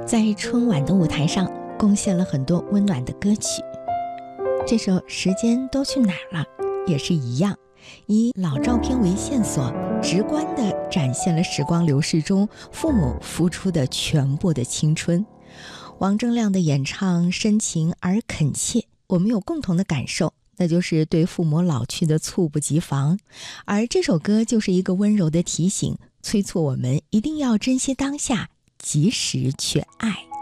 在春晚的舞台上贡献了很多温暖的歌曲。这首《时间都去哪儿了》也是一样，以老照片为线索，直观地展现了时光流逝中父母付出的全部的青春。王铮亮的演唱深情而恳切，我们有共同的感受，那就是对父母老去的猝不及防。而这首歌就是一个温柔的提醒，催促我们一定要珍惜当下，及时去爱。